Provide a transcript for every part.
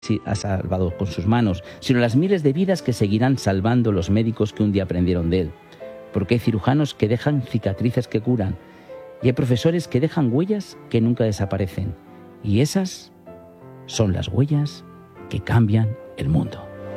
ha salvado con sus manos, sino las miles de vidas que seguirán salvando los médicos que un día aprendieron de él. Porque hay cirujanos que dejan cicatrices que curan, y hay profesores que dejan huellas que nunca desaparecen. Y esas son las huellas que cambian el mundo.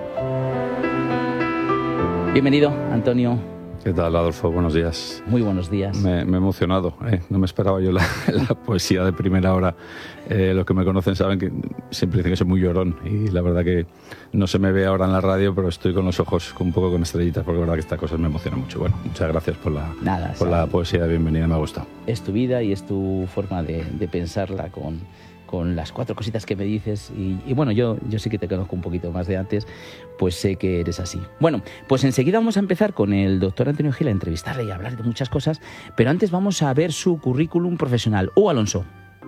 Bienvenido, Antonio. ¿Qué tal, Adolfo? Buenos días. Muy buenos días. Me he emocionado. No me esperaba yo la poesía de primera hora. Los que me conocen saben que siempre dicen que soy muy llorón y la verdad que no se me ve ahora en la radio, pero estoy con los ojos un poco con estrellitas porque la verdad que estas cosas me emocionan mucho. Bueno, muchas gracias por la poesía de bienvenida, me ha gustado. Es tu vida y es tu forma de pensarla con las 4 cositas que me dices y bueno, yo sí que te conozco un poquito más de antes, pues sé que eres así. Bueno, pues enseguida vamos a empezar con el doctor Antonio Gil a entrevistarle y a hablar de muchas cosas, pero antes vamos a ver su currículum profesional. Alonso.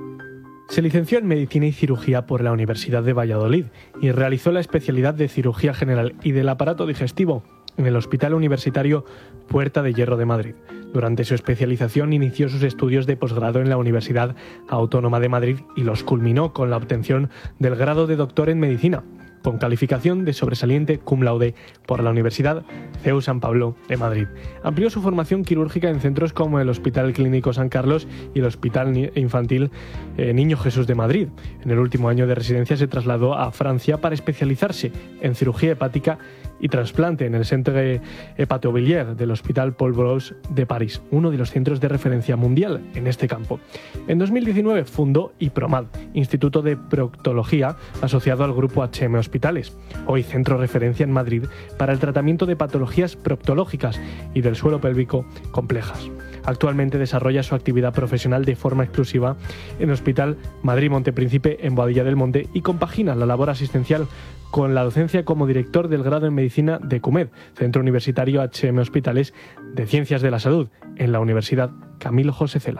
Se licenció en Medicina y Cirugía por la Universidad de Valladolid y realizó la especialidad de Cirugía General y del Aparato Digestivo en el Hospital Universitario Puerta de Hierro de Madrid. Durante su especialización inició sus estudios de posgrado en la Universidad Autónoma de Madrid y los culminó con la obtención del grado de doctor en Medicina, con calificación de sobresaliente cum laude por la Universidad CEU San Pablo de Madrid. Amplió su formación quirúrgica en centros como el Hospital Clínico San Carlos y el Hospital Infantil Niño Jesús de Madrid. En el último año de residencia se trasladó a Francia para especializarse en cirugía hepática y trasplante en el Centre Hepatobiliaire del Hospital Paul Brousse de París, uno de los centros de referencia mundial en este campo. En 2019 fundó IPROMAD, Instituto de Proctología asociado al grupo HM Hospitales, hoy centro referencia en Madrid para el tratamiento de patologías proctológicas y del suelo pélvico complejas. Actualmente desarrolla su actividad profesional de forma exclusiva en el Hospital Madrid Montepríncipe en Boadilla del Monte y compagina la labor asistencial con la docencia como director del grado en Medicina de CUMED, Centro Universitario HM Hospitales de Ciencias de la Salud, en la Universidad Camilo José Cela.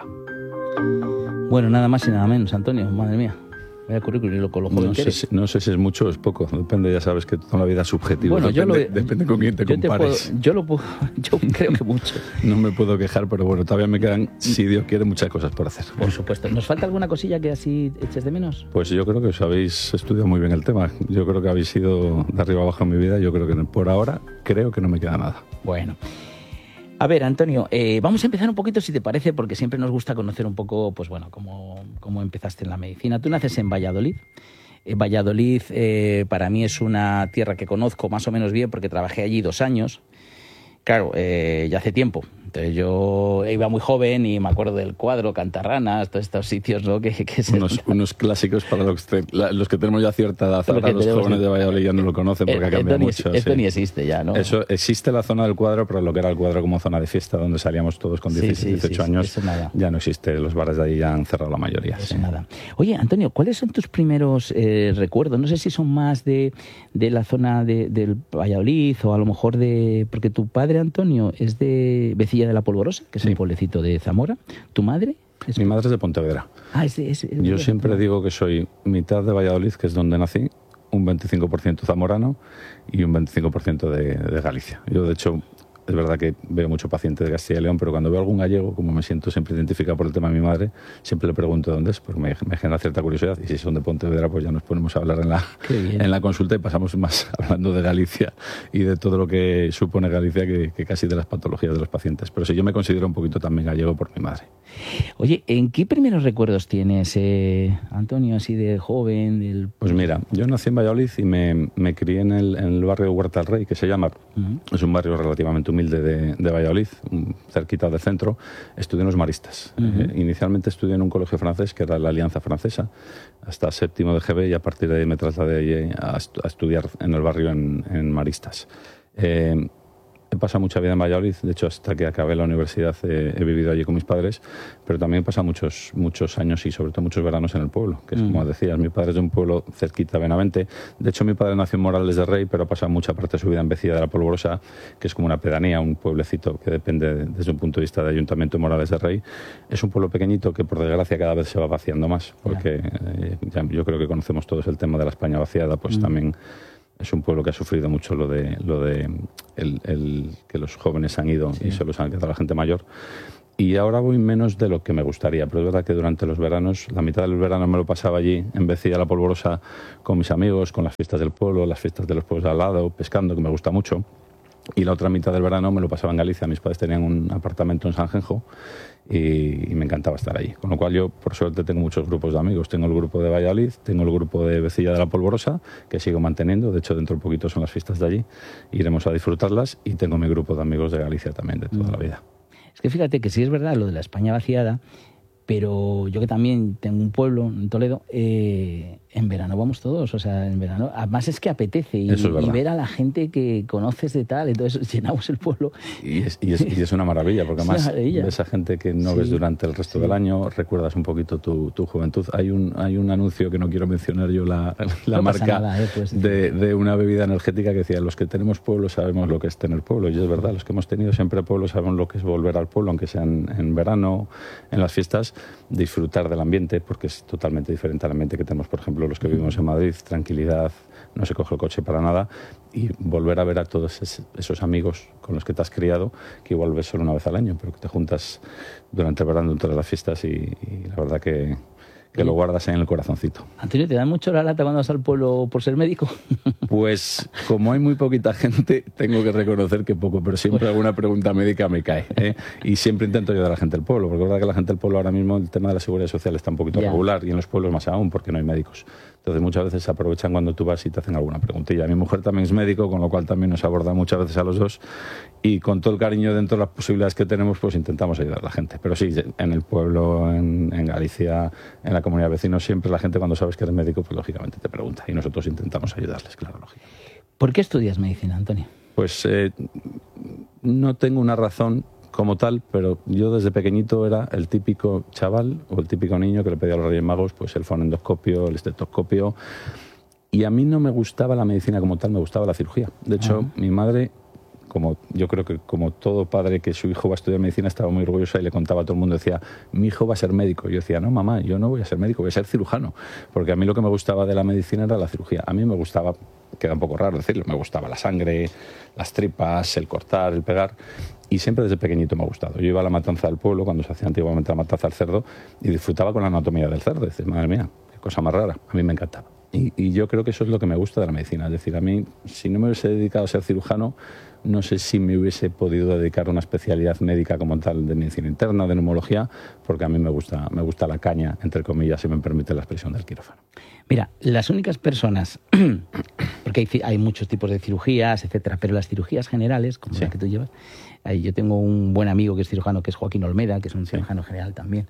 Bueno, nada más y nada menos, Antonio, madre mía. Vaya currículum y lo joven que eres. No sé si es mucho o es poco, depende, ya sabes que toda la vida es subjetiva, bueno, depende con quién te compares. Yo creo que mucho. No me puedo quejar, pero bueno, todavía me quedan, si Dios quiere, muchas cosas por hacer. Por supuesto. ¿Nos falta alguna cosilla que así eches de menos? Pues yo creo que os habéis estudiado muy bien el tema. Yo creo que habéis ido de arriba abajo en mi vida. Yo creo que por ahora creo que no me queda nada. Bueno. A ver, Antonio, vamos a empezar un poquito, si te parece, porque siempre nos gusta conocer un poco, pues bueno, cómo empezaste en la medicina. Tú naces en Valladolid. Valladolid para mí es una tierra que conozco más o menos bien porque trabajé allí 2 años. Claro, ya hace tiempo. Entonces yo iba muy joven y me acuerdo del Cuadro, Cantarranas, todos estos sitios, ¿no? Unos clásicos para los que tenemos ya cierta edad. Ahora los jóvenes de Valladolid ya no lo conocen porque ha cambiado mucho. Esto ni existe ya, ¿no? Eso, existe la zona del Cuadro, pero lo que era el Cuadro como zona de fiesta, donde salíamos todos con 18 años, ya no existe. Los bares de allí ya han cerrado la mayoría. Eso nada. Oye, Antonio, ¿cuáles son tus primeros recuerdos? No sé si son más de la zona del Valladolid o a lo mejor porque tu padre, Antonio, es de Vecilla de la Polvorosa, que es un pueblecito de Zamora. ¿Tu madre? Mi madre es de Pontevedra. Yo siempre digo que soy mitad de Valladolid, que es donde nací, un 25% zamorano y un 25% de Galicia. Yo, de hecho, es verdad que veo mucho paciente de Castilla y León, pero cuando veo algún gallego, como me siento siempre identificado por el tema de mi madre, siempre le pregunto de dónde es, porque me genera cierta curiosidad. Y si son de Pontevedra, pues ya nos ponemos a hablar en la consulta y pasamos más hablando de Galicia y de todo lo que supone Galicia que casi de las patologías de los pacientes. Pero sí, yo me considero un poquito también gallego por mi madre. Oye, ¿en qué primeros recuerdos tienes, Antonio, así de joven? Pues mira, yo nací en Valladolid y me crié en el barrio de Huerta del Rey, que se llama. Es un barrio relativamente humilde de Valladolid, cerquita del centro. Estudié en los Maristas. Inicialmente estudié en un colegio francés, que era la Alianza Francesa, hasta 7º de GB, y a partir de ahí me trasladé allí a estudiar en el barrio en Maristas. He pasado mucha vida en Valladolid, de hecho hasta que acabé la universidad he vivido allí con mis padres, pero también he pasado muchos años y sobre todo muchos veranos en el pueblo, que es como decías, mi padre es de un pueblo cerquita, Benavente. De hecho mi padre nació en Morales de Rey, pero ha pasado mucha parte de su vida en Vecilla de la Polvorosa, que es como una pedanía, un pueblecito que depende desde un punto de vista de Ayuntamiento de Morales de Rey. Es un pueblo pequeñito que por desgracia cada vez se va vaciando más, porque yo creo que conocemos todos el tema de la España vaciada, pues también es un pueblo que ha sufrido mucho lo de que los jóvenes han ido y solo se han quedado la gente mayor. Y ahora voy menos de lo que me gustaría, pero es verdad que durante los veranos, la mitad del verano me lo pasaba allí, en Vecilla la Polvorosa, con mis amigos, con las fiestas del pueblo, las fiestas de los pueblos de al lado, pescando, que me gusta mucho. Y la otra mitad del verano me lo pasaba en Galicia. Mis padres tenían un apartamento en Sanjenjo y me encantaba estar allí. Con lo cual yo, por suerte, tengo muchos grupos de amigos. Tengo el grupo de Valladolid, tengo el grupo de Vecilla de la Polvorosa, que sigo manteniendo. De hecho, dentro de poquito son las fiestas de allí. Iremos a disfrutarlas. Y tengo mi grupo de amigos de Galicia también, de toda la vida. Es que fíjate que sí es verdad lo de la España vaciada, pero yo que también tengo un pueblo en Toledo, en verano vamos todos, o sea, en verano, además es que apetece y ver a la gente que conoces de tal, entonces llenamos el pueblo. Y es una maravilla, porque además ves a gente que no ves durante el resto del año, recuerdas un poquito tu juventud. Hay un anuncio que no quiero mencionar yo la marca nada, de una bebida energética que decía, los que tenemos pueblo sabemos lo que es tener pueblo, y es verdad, los que hemos tenido siempre pueblo sabemos lo que es volver al pueblo, aunque sea en verano, en las fiestas, disfrutar del ambiente, porque es totalmente diferente al ambiente que tenemos, por ejemplo, los que vivimos en Madrid, tranquilidad, no se coge el coche para nada, y volver a ver a todos esos amigos con los que te has criado, que igual ves solo una vez al año, pero que te juntas durante el verano, en todas las fiestas, y la verdad que lo guardas en el corazoncito. Antonio, ¿te da mucho la lata cuando vas al pueblo por ser médico? Pues como hay muy poquita gente, tengo que reconocer que poco, pero siempre alguna pregunta médica me cae, ¿eh? Y siempre intento ayudar a la gente del pueblo, porque es verdad que la gente del pueblo ahora mismo el tema de la seguridad social está un poquito regular, y en los pueblos más aún, porque no hay médicos. Entonces muchas veces se aprovechan cuando tú vas y te hacen alguna preguntilla. Mi mujer también es médico, con lo cual también nos aborda muchas veces a los dos, y con todo el cariño dentro de las posibilidades que tenemos, pues intentamos ayudar a la gente. Pero sí, en el pueblo, en Galicia, en la comunidad de vecinos, siempre la gente cuando sabes que eres médico, pues lógicamente te pregunta, y nosotros intentamos ayudarles, claro, lógico. ¿Por qué estudias medicina, Antonio? Pues no tengo una razón como tal, pero yo desde pequeñito era el típico chaval o el típico niño que le pedía a los Reyes Magos pues el fonendoscopio, el estetoscopio, y a mí no me gustaba la medicina como tal, me gustaba la cirugía. De hecho, mi madre, como yo creo que como todo padre que su hijo va a estudiar medicina, estaba muy orgullosa y le contaba a todo el mundo, decía, mi hijo va a ser médico. Yo decía, no, mamá, yo no voy a ser médico, voy a ser cirujano, porque a mí lo que me gustaba de la medicina era la cirugía. A mí me gustaba, queda un poco raro decirlo, me gustaba la sangre, las tripas, el cortar, el pegar, y siempre desde pequeñito me ha gustado. Yo iba a la matanza del pueblo, cuando se hacía antiguamente la matanza del cerdo, y disfrutaba con la anatomía del cerdo. Dices, madre mía, qué cosa más rara, a mí me encantaba. Y yo creo que eso es lo que me gusta de la medicina. Es decir, a mí, si no me hubiese dedicado a ser cirujano, no sé si me hubiese podido dedicar a una especialidad médica como tal de medicina interna, de neumología, porque a mí me gusta la caña, entre comillas, si me permite la expresión del quirófano. Mira, las únicas personas, porque hay muchos tipos de cirugías, etcétera, pero las cirugías generales, como la que tú llevas, yo tengo un buen amigo que es cirujano, que es Joaquín Olmeda, que es un cirujano general también,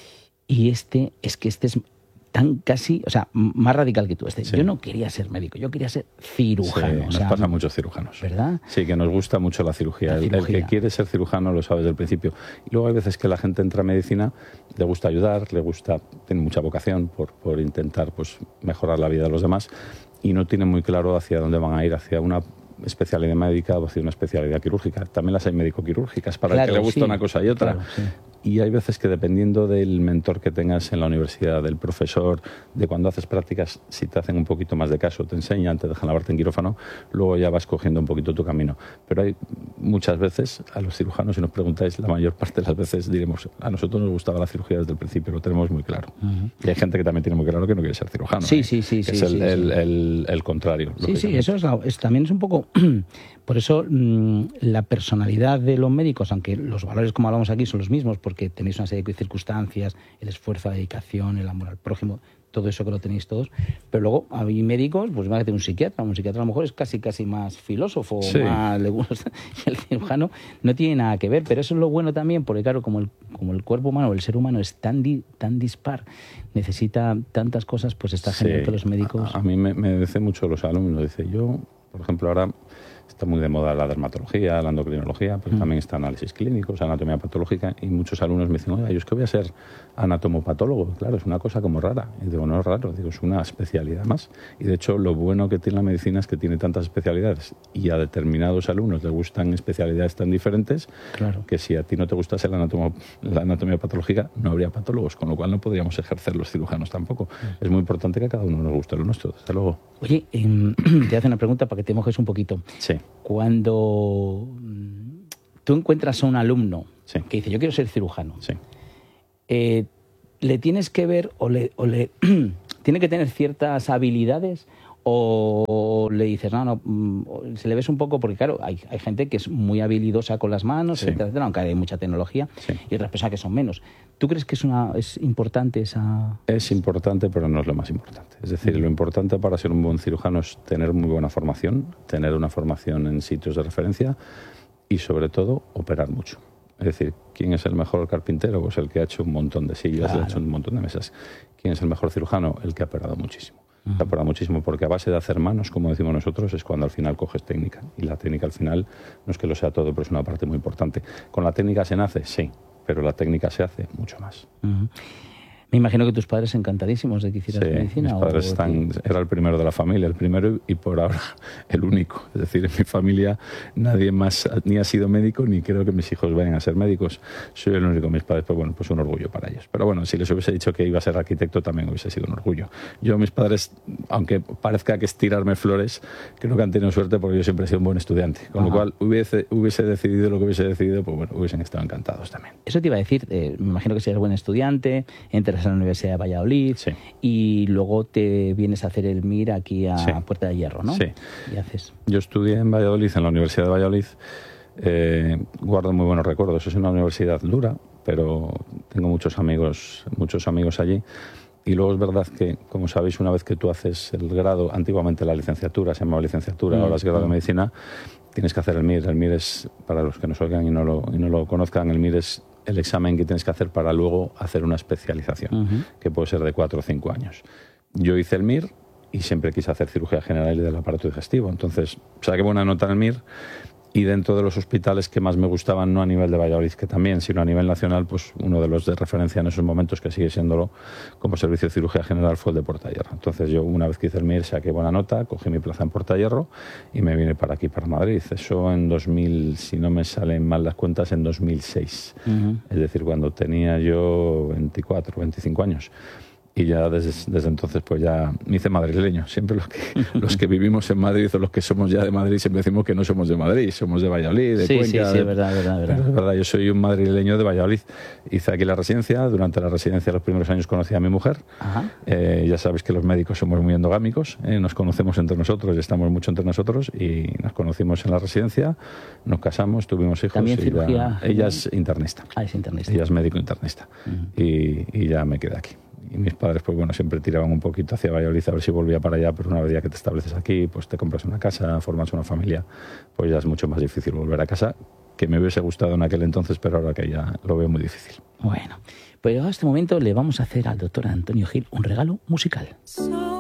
y este es tan casi, o sea, más radical que tú. Yo no quería ser médico, yo quería ser cirujano. Sí, nos pasa a muchos cirujanos. ¿Verdad? Sí, que nos gusta mucho la cirugía. El que quiere ser cirujano lo sabe desde el principio. Y luego hay veces que la gente entra a medicina, le gusta ayudar, tiene mucha vocación por intentar pues mejorar la vida de los demás, y no tiene muy claro hacia dónde van a ir, hacia una especialidad médica o hacia una especialidad quirúrgica. También las hay médico-quirúrgicas para el que le gusta una cosa y otra. Claro, sí. Y hay veces que dependiendo del mentor que tengas en la universidad, del profesor, de cuando haces prácticas, si te hacen un poquito más de caso, te enseñan, te dejan lavarte en quirófano, luego ya vas cogiendo un poquito tu camino. Pero hay muchas veces, a los cirujanos, si nos preguntáis, la mayor parte de las veces diremos, a nosotros nos gustaba la cirugía desde el principio, lo tenemos muy claro. Y hay gente que también tiene muy claro que no quiere ser cirujano. Sí. Es el contrario. Sí, eso también es un poco... Por eso la personalidad de los médicos, aunque los valores, como hablamos aquí, son los mismos, porque tenéis una serie de circunstancias, el esfuerzo, la dedicación, el amor al prójimo, todo eso que lo tenéis todos, pero luego hay médicos, pues imagínate un psiquiatra a lo mejor es casi más filósofo, más le gusta, y el cirujano no tiene nada que ver, pero eso es lo bueno también, porque claro, como el cuerpo humano, el ser humano es tan dispar, necesita tantas cosas, pues está genial que los médicos... A mí me dicen mucho los alumnos, dice, yo, por ejemplo, ahora... Está muy de moda la dermatología, la endocrinología, pero también está análisis clínicos, anatomía patológica, y muchos alumnos me dicen, oiga, yo es que voy a ser anatomopatólogo. Claro, es una cosa como rara. Y digo, no es raro, digo, es una especialidad más. Y de hecho, lo bueno que tiene la medicina es que tiene tantas especialidades, y a determinados alumnos les gustan especialidades tan diferentes, que si a ti no te gustase la anatomía patológica, no habría patólogos, con lo cual no podríamos ejercer los cirujanos tampoco. Es muy importante que a cada uno nos guste lo nuestro, desde luego. Oye, te hace una pregunta para que te mojes un poquito. Sí. Cuando tú encuentras a un alumno Sí. que dice, yo quiero ser cirujano. Sí. ¿Le tienes que ver o le tiene que tener ciertas habilidades o le dices, no, se le ves un poco, porque claro, hay gente que es muy habilidosa con las manos, Sí. etcétera, aunque hay mucha tecnología, Sí. y otras personas que son menos. ¿Tú crees que es importante esa...? Es importante, pero no es lo más importante. Es decir, lo importante para ser un buen cirujano es tener muy buena formación, tener una formación en sitios de referencia y, sobre todo, operar mucho. Es decir, ¿quién es el mejor carpintero? Pues el que ha hecho un montón de sillas, Claro. ha hecho un montón de mesas. ¿Quién es el mejor cirujano? El que ha operado muchísimo. Ha operado muchísimo porque a base de hacer manos, como decimos nosotros, es cuando al final coges técnica. Y la técnica al final no es que lo sea todo, pero es una parte muy importante. ¿Con la técnica se nace? Sí, pero la técnica se hace mucho más. Uh-huh. Me imagino que tus padres encantadísimos de que hicieras medicina. Mis padres era el primero de la familia, el primero y por ahora el único. Es decir, en mi familia nadie más ni ha sido médico, ni creo que mis hijos vayan a ser médicos. Soy el único. Mis padres, pues bueno, pues un orgullo para ellos. Pero bueno, si les hubiese dicho que iba a ser arquitecto, también hubiese sido un orgullo. Yo, mis padres, aunque parezca que es tirarme flores, creo que han tenido suerte porque yo siempre he sido un buen estudiante. Con lo cual, hubiese decidido lo que hubiese decidido, pues bueno, hubiesen estado encantados también. Eso te iba a decir, me imagino que seas buen estudiante, entras a la Universidad de Valladolid Sí. y luego te vienes a hacer el MIR aquí a Sí. Puerta de Hierro, ¿no? Sí. ¿Y haces? Yo estudié en Valladolid, en la Universidad de Valladolid. Guardo muy buenos recuerdos. Es una universidad dura, pero tengo muchos amigos allí. Y luego es verdad que, como sabéis, una vez que tú haces el grado, antiguamente la licenciatura, se llamaba licenciatura, ahora es grado de medicina, tienes que hacer el MIR. El MIR es, para los que nos oigan y no lo conozcan, el MIR es el examen que tienes que hacer para luego hacer una especialización, que puede ser de 4 o 5 años. Yo hice el MIR y siempre quise hacer cirugía general y del aparato digestivo. Entonces, saqué buena nota en el MIR y dentro de los hospitales que más me gustaban, no a nivel de Valladolid, que también, sino a nivel nacional, pues uno de los de referencia en esos momentos, que sigue siéndolo como servicio de cirugía general, fue el de Puerta de Hierro. Entonces yo, una vez que hice el MIR, saqué buena nota, cogí mi plaza en Puerta de Hierro y me vine para aquí, para Madrid. Eso en 2000, si no me salen mal las cuentas, en 2006. Es decir, cuando tenía yo 24, 25 años. Y ya desde entonces pues ya me hice madrileño. Siempre los que vivimos en Madrid o los que somos ya de Madrid siempre decimos que no somos de Madrid, somos de Valladolid, de Cuenca. Sí, verdad. Pero es verdad, yo soy un madrileño de Valladolid. Hice aquí la residencia. Durante la residencia, los primeros años, conocí a mi mujer. Ya sabéis que los médicos somos muy endogámicos, nos conocemos entre nosotros y estamos mucho entre nosotros. Y nos conocimos en la residencia, nos casamos, tuvimos hijos. ¿También cirugía? Ella es internista. Es internista. Ella es médico internista. Y ya me quedé aquí. Y mis padres, pues bueno, siempre tiraban un poquito hacia Valladolid a ver si volvía para allá, pero una vez ya que te estableces aquí, pues te compras una casa, formas una familia, pues ya es mucho más difícil volver a casa, que me hubiese gustado en aquel entonces, pero ahora que ya lo veo muy difícil. Bueno, pues llegado a este momento le vamos a hacer al doctor Antonio Gil un regalo musical.